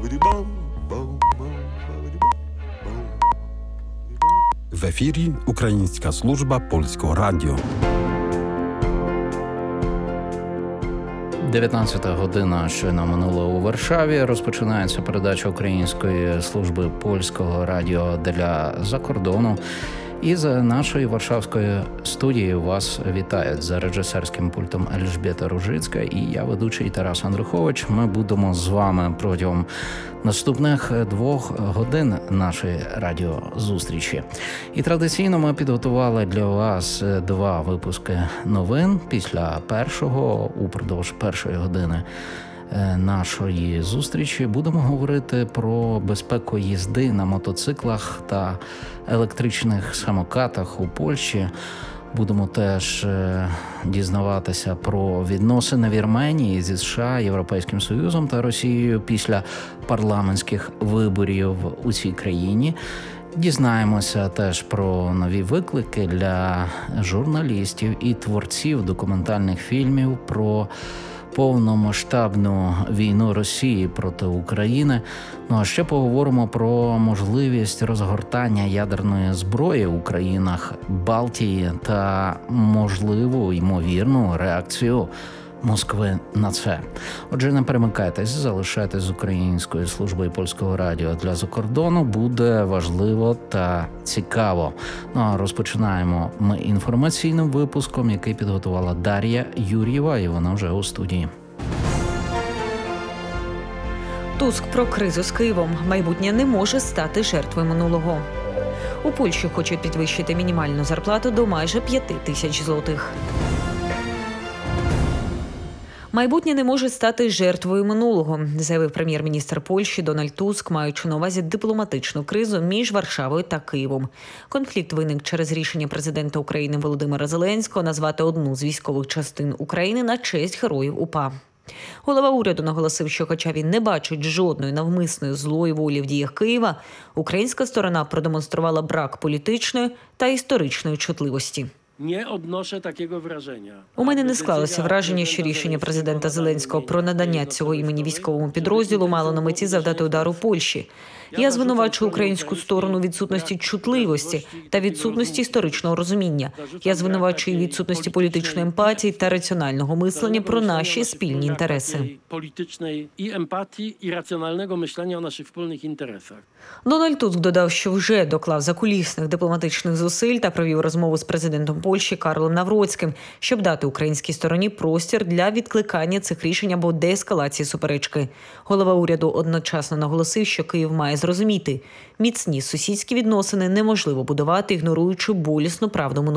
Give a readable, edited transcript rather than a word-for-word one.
В ефірі Українська служба Польського радіо. 19 година щойно минула у Варшаві. Розпочинається передача Української служби Польського радіо для закордону. Із нашої варшавської студії вас вітають за режисерським пультом Ельжбєта Ружицька і я, ведучий Тарас Андрухович. Ми будемо з вами протягом наступних 2 годин нашої радіозустрічі. І традиційно ми підготували для вас 2 випуски новин. Після першого, упродовж першої години нашої зустрічі будемо говорити про безпеку їзди на мотоциклах та електричних самокатах у Польщі. Будемо теж дізнаватися про відносини Вірменії зі США, Європейським Союзом та Росією після парламентських виборів у цій країні. Дізнаємося теж про нові виклики для журналістів і творців документальних фільмів про повномасштабну війну Росії проти України. Ну а ще поговоримо про можливість розгортання ядерної зброї у країнах Балтії та можливу, ймовірну реакцію Москви на це. Отже, не перемикайтесь, залишайтесь з Українською службою Польського радіо для закордону. Буде важливо та цікаво. Ну а розпочинаємо ми інформаційним випуском, який підготувала Дар'я Юр'єва, і вона вже у студії. Туск про кризу з Києвом. Майбутнє не може стати жертвою минулого. У Польщі хочуть підвищити мінімальну зарплату до майже 5 тисяч злотих. Майбутнє не може стати жертвою минулого, заявив прем'єр-міністр Польщі Дональд Туск, маючи на увазі дипломатичну кризу між Варшавою та Києвом. Конфлікт виник через рішення президента України Володимира Зеленського назвати одну з військових частин України на честь героїв УПА. Голова уряду наголосив, що хоча він не бачить жодної навмисної злої волі в діях Києва, українська сторона продемонструвала брак політичної та історичної чутливості. У мене не склалося враження, що рішення президента Зеленського про надання цього імені військовому підрозділу мало на меті завдати удару Польщі. Я звинувачую українську сторону у відсутності чутливості та відсутності історичного розуміння. Я звинувачую відсутності політичної емпатії та раціонального мислення про наші спільні інтереси. Дональд Туск додав, що вже доклав закулісних дипломатичних зусиль та провів розмову з президентом Польщі Карлом Навроцьким, щоб дати українській стороні простір для відкликання цих рішень або деескалації суперечки. Голова уряду одночасно наголосив, що Київ має зрозуміти, міцні сусідські відносини неможливо будувати, ігноруючи болісну правду минулого.